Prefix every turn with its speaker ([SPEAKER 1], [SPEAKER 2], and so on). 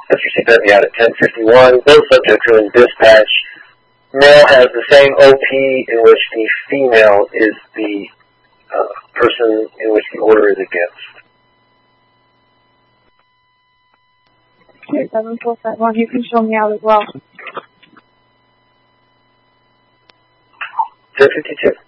[SPEAKER 1] Let's receive that out at 10:51. Both subjects are in dispatch. Male has the same OP in which the female is the person in which the order is against.
[SPEAKER 2] Okay, 7451, you can show me out as well.
[SPEAKER 1] 10:52.